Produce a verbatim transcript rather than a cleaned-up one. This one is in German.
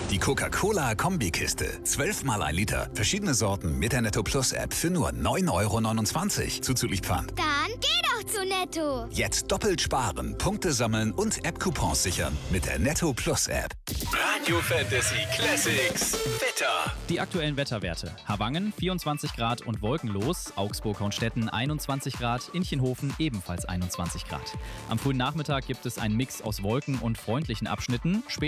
Die Coca-Cola-Kombikiste. zwölf mal ein Liter. Verschiedene Sorten mit der Netto Plus App für nur neun Euro neunundzwanzig. Zuzüglich Pfand. Dann geh doch zu Netto. Jetzt doppelt sparen, Punkte sammeln und App-Coupons sichern mit der Netto Plus App. Radio Fantasy Classics. Wetter. Die aktuellen Wetterwerte. Havangen vierundzwanzig Grad und wolkenlos. Augsburg-Hornstetten einundzwanzig Grad. Inchenhofen ebenfalls einundzwanzig Grad. Am frühen Nachmittag gibt es einen Mix aus Wolken und freundlichen Abschnitten.